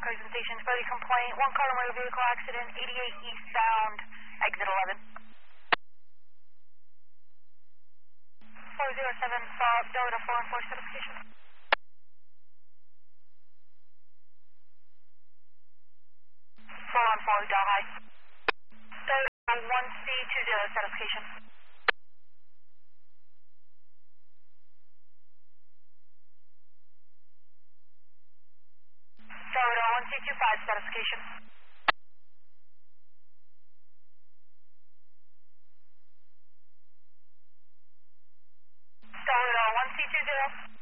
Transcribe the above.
presentation for the complaint. One car motor vehicle accident, 88 eastbound, exit 11. 407, follow up Delta 414 certification. 414, Del High. Delta 1C20 certification. Delta 1C25 certification. Delta 1C20.